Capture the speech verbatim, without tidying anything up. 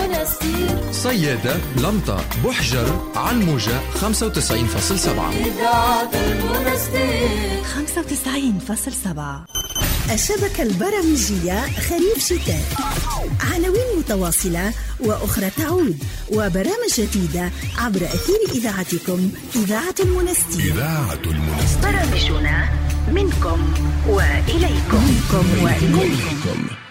المنستير. صيادة، لمطة، بحجر، علموجة خمسة وتسعين فاصلة سبعة. إذاعة المنستير خمسة وتسعين فاصلة سبعة. الشبكة البرامجية خريف شتاء، عناوين متواصلة وأخرى تعود، وبرامج جديدة عبر أثير إذاعتكم إذاعة المنستير. إذاعة المنستير، برامجنا منكم وإليكم. منكم وإليكم.